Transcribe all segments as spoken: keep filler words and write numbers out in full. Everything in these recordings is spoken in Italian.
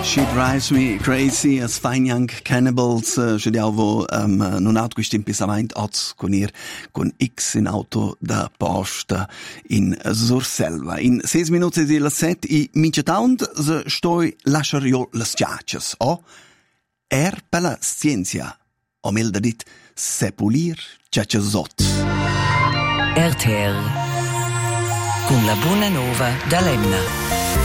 She Drives Me Crazy, as Fine Young Cannibals, che diavo um, non ha questo impisamento oz con ir con X in auto da posta in Surselva. In sei minuti di la set i mince taunt se stoi lasciar io las ciacias, o er per la scienza, o mel da dit sepulir ciaciasot. R T R con la buona nuova da Lemna.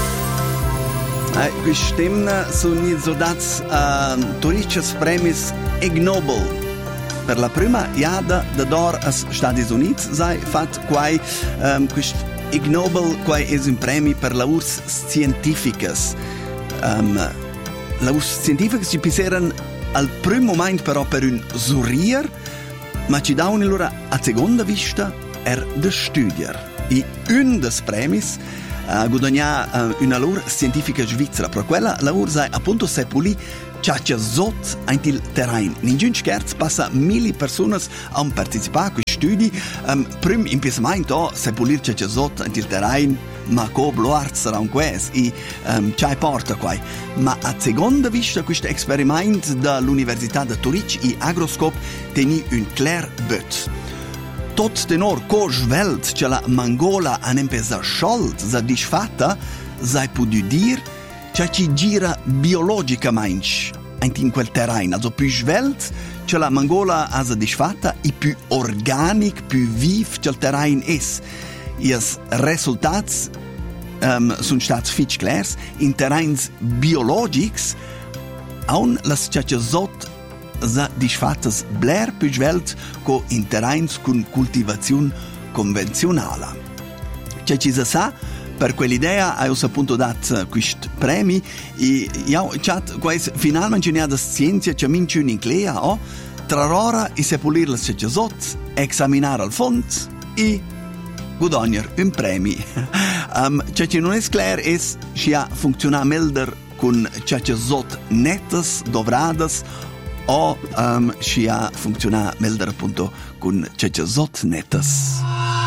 Eh, quest'emna sono dati a uh, Torices Premis Ig Nobel. Per la prima iada da dor as Stati Uniti sei fatto quai um, quest Ig Nobel quai es un premi per la urs scientificas. Um, la urs scientificas ci piseran al primo momento però per un zurier, ma ci da un'allora a seconda vista er de studier. E un des premis Uh, guadagna uh, una loro scientifica svizzera, però quella lavoro sai appunto se pulì ciaccia zot anche il terreno. Ningun scherz passa mille persone a partecipare a questi studi. Um, prim impisamento se pulire ciaccia zot anche il terreno, ma co bloart sarà un quest e um, c'hai porta qua. Ma a seconda vista questo esperimento dall'Università di Zurich e Agroscop teni un clair but. Tot tenor co svelt che la mangola han empesa sciolt za disfatta, sai pudu dir che ci gira biologicamente in quel terreno, also più svelt che la mangola ha za disfatta e più organic, più viv che il terreno es. I risultati um, sono stati fitch clairs in terreni biologics, aun las ciacciasot za disfattas bler più svelt co in terrains con cultivazione convenzionale. C'è ci sa per quell'idea hai appunto dato questo premi e io chat quais finalmente ne ha da scienza che minci un inclea o tra ora e sepulir la cecesot examinare al fond e guadagnar un premi. um, c'è ci non è clar es sia funziona melder con cecesot nettes dovradas o um, scia funziona melder appunto con cecesot netas.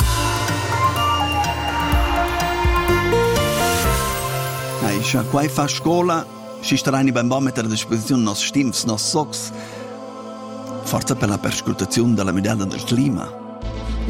Ai scia quai fa scuola si starani ben bon mettere a disposizione nos stims, nos socks, forza per la perscrutazione della medaglia del clima.